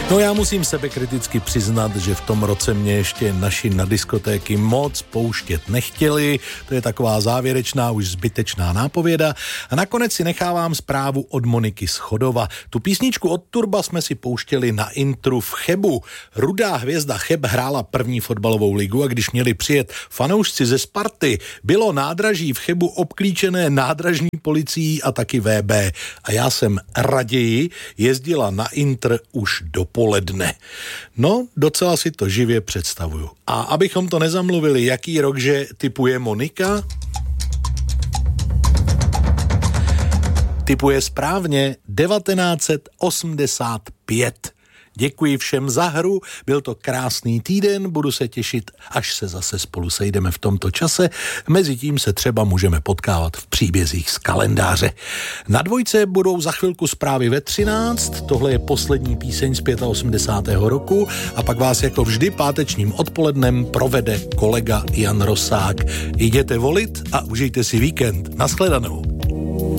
No já musím sebekriticky přiznat, že v tom roce mě ještě naši na diskotéky moc pouštět nechtěli. To je taková závěrečná, už zbytečná nápověda. A nakonec si nechávám zprávu od Moniky z Chodova. Tu písničku od Turba jsme si pouštěli na intru v Chebu. Rudá hvězda Cheb hrála první fotbalovou ligu a když měli přijet fanoušci ze Sparty, bylo nádraží v Chebu obklíčené nádražní policií a taky VB. A já jsem raději jezdila na intr už dopoledne. No, docela si to živě představuju. A abychom to nezamluvili, jaký rok, že tipuje Monika? Tipuje správně 1985. Děkuji všem za hru, byl to krásný týden, budu se těšit, až se zase spolu sejdeme v tomto čase. Mezitím se třeba můžeme potkávat v příbězích z kalendáře. Na dvojce budou za chvilku zprávy ve 13, tohle je poslední píseň z 85. roku a pak vás jako vždy pátečním odpolednem provede kolega Jan Rosák. Jděte volit a užijte si víkend. Nashledanou.